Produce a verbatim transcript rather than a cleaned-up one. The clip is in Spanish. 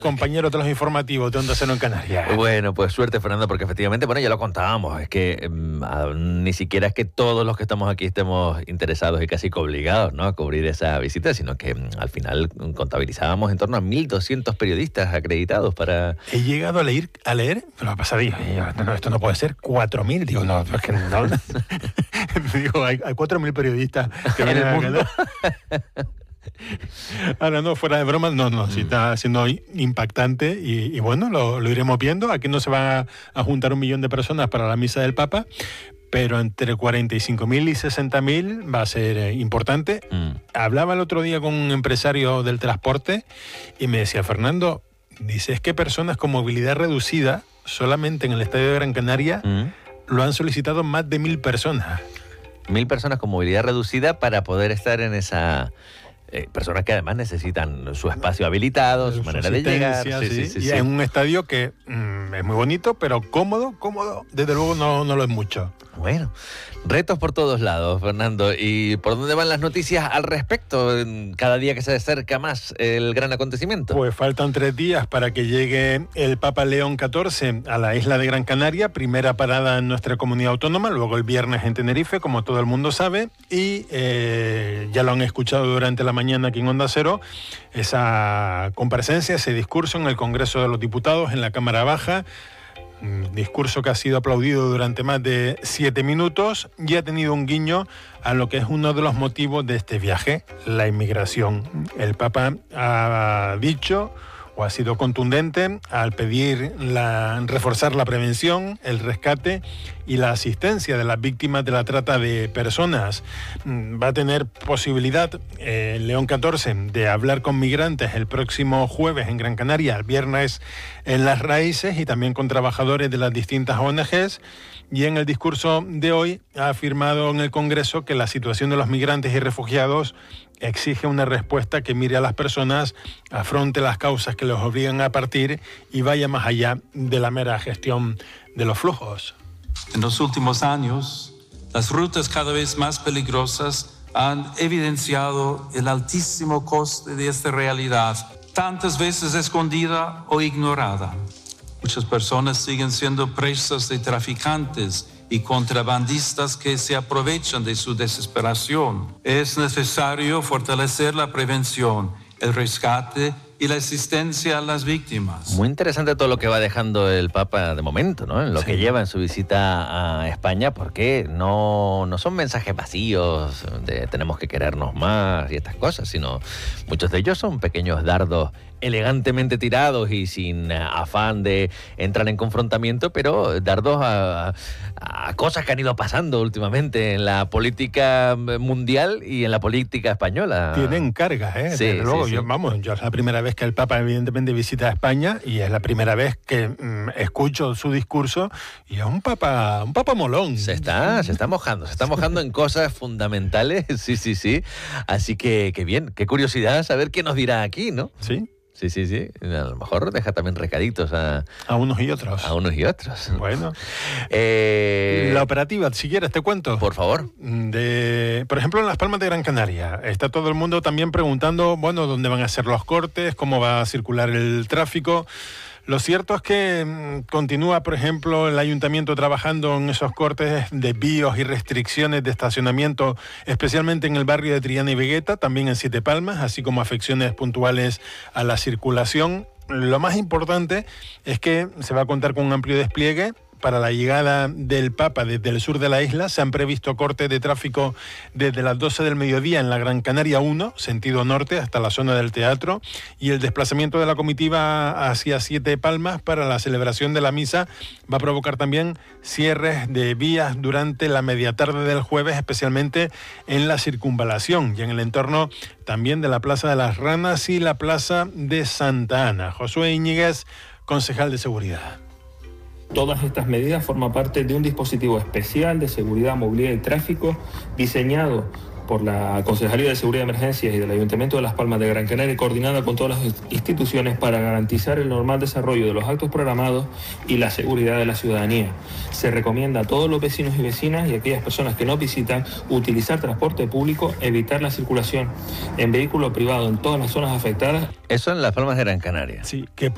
compañeros de los informativos de Onda Cero en Canarias. Bueno, pues suerte, Fernando, porque efectivamente, bueno, ya lo contábamos, es que um, ni siquiera es que todos los que estamos aquí estemos interesados y casi que obligados, ¿no?, a cubrir esa visita, sino que um, al final contabilizábamos en torno a mil doscientos periodistas acreditados para... He llegado a leer, a leer, pero ha pasado, digo, no, esto no puede ser, cuatro mil, digo, no, es que no. Digo, hay, hay cuatro mil periodistas que vienen a Canarias. Ahora no, fuera de broma, no, no, sí está siendo impactante y, y bueno, lo, lo iremos viendo. Aquí no se van a, a juntar un millón de personas para la misa del Papa, pero entre cuarenta y cinco mil y sesenta mil va a ser eh, importante. Mm. Hablaba el otro día con un empresario del transporte y me decía, Fernando, dice, es que personas con movilidad reducida, solamente en el Estadio de Gran Canaria, mm. lo han solicitado más de mil personas. Mil personas con movilidad reducida para poder estar en esa... Eh, personas que además necesitan su espacio habilitado, su, su manera de llegar. Sí, sí, sí, y sí. En un estadio que mmm, es muy bonito, pero cómodo, cómodo, desde luego no, no lo es mucho. Bueno, retos por todos lados, Fernando. ¿Y por dónde van las noticias al respecto cada día que se acerca más el gran acontecimiento? Pues faltan tres días para que llegue el Papa León catorce a la isla de Gran Canaria, primera parada en nuestra comunidad autónoma, luego el viernes en Tenerife, como todo el mundo sabe, y eh, ya lo han escuchado durante la mañana aquí en Onda Cero, esa comparecencia, ese discurso en el Congreso de los Diputados, en la Cámara Baja, un discurso que ha sido aplaudido durante más de siete minutos y ha tenido un guiño a lo que es uno de los motivos de este viaje, la inmigración. El Papa ha dicho o ha sido contundente al pedir la, reforzar la prevención, el rescate y la asistencia de las víctimas de la trata de personas. Va a tener posibilidad eh, León catorce de hablar con migrantes el próximo jueves en Gran Canaria, el viernes en Las Raíces y también con trabajadores de las distintas O N Ges. Y en el discurso de hoy ha afirmado en el Congreso que la situación de los migrantes y refugiados exige una respuesta que mire a las personas, afronte las causas que los obligan a partir y vaya más allá de la mera gestión de los flujos. En los últimos años, las rutas cada vez más peligrosas han evidenciado el altísimo coste de esta realidad, tantas veces escondida o ignorada. Muchas personas siguen siendo presas de traficantes y contrabandistas que se aprovechan de su desesperación. Es necesario fortalecer la prevención, el rescate y la asistencia a las víctimas. Muy interesante todo lo que va dejando el Papa de momento, ¿no? En lo sí. que lleva en su visita a España, porque no, no son mensajes vacíos de tenemos que querernos más y estas cosas, sino muchos de ellos son pequeños dardos elegantemente tirados y sin afán de entrar en confrontamiento, pero dardos a, a cosas que han ido pasando últimamente en la política mundial y en la política española. Tienen cargas, ¿eh? Sí, Desde luego, sí, yo, sí. vamos, yo es la primera vez que el Papa evidentemente visita España y es la primera vez que mmm, escucho su discurso y es un Papa, un Papa molón. Se está, se está mojando, se está mojando en cosas fundamentales, sí, sí, sí. Así que, qué bien, qué curiosidad saber qué nos dirá aquí, ¿no? Sí. Sí, sí, sí. A lo mejor deja también recaditos a... A unos y otros. A unos y otros. Bueno. Eh... La operativa, si quieres, te cuento. Por favor. De, por ejemplo, en Las Palmas de Gran Canaria. Está todo el mundo también preguntando, bueno, dónde van a ser los cortes, cómo va a circular el tráfico. Lo cierto es que mmm, continúa, por ejemplo, el ayuntamiento trabajando en esos cortes, desvíos y restricciones de estacionamiento, especialmente en el barrio de Triana y Vegueta, también en Siete Palmas, así como afecciones puntuales a la circulación. Lo más importante es que se va a contar con un amplio despliegue. Para la llegada del Papa desde el sur de la isla se han previsto cortes de tráfico desde las doce del mediodía en la Gran Canaria uno, sentido norte, hasta la zona del teatro, y el desplazamiento de la comitiva hacia Siete Palmas para la celebración de la misa va a provocar también cierres de vías durante la media tarde del jueves, especialmente en la circunvalación y en el entorno también de la Plaza de las Ranas y la Plaza de Santa Ana. Josué Íñiguez, concejal de Seguridad. Todas estas medidas forman parte de un dispositivo especial de seguridad, movilidad y tráfico diseñado por la Concejalía de Seguridad de Emergencias y del Ayuntamiento de Las Palmas de Gran Canaria, coordinada con todas las instituciones para garantizar el normal desarrollo de los actos programados y la seguridad de la ciudadanía. Se recomienda a todos los vecinos y vecinas y a aquellas personas que nos visitan utilizar transporte público, evitar la circulación en vehículo privado en todas las zonas afectadas. Eso en Las Palmas de Gran Canaria. Sí, que